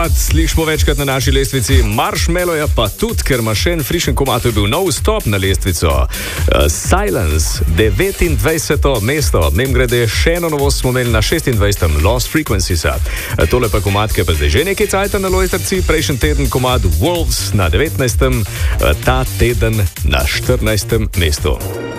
komad slišimo večkrat na naši lestvici, Marshmallow je pa tudi, ker ima še en frišen komad, to je bil nov stop na lestvico. Silence, 29. mesto, mimogrede še eno novost smo imeli na 26. Lost Frequencies. Tole pa komad, ki je pa zdaj že nekaj cajta na lojtrci, prejšnji teden komad Wolves na 19. Ta teden na 14. mestu.